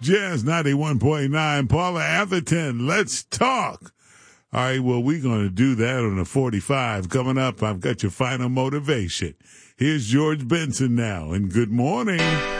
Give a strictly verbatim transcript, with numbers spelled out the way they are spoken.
Jazz ninety-one point nine. Paula Atherton, let's talk. All right, well, we're going to do that on the forty-five. Coming up, I've got your final motivation. Here's George Benson now, and good morning.